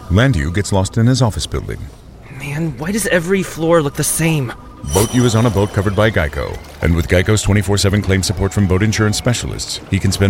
Landu gets lost in his office building. Man, why does every floor look the same? Boat U is on a boat covered by Geico. And with Geico's 24/7 claim support from boat insurance specialists, he can spend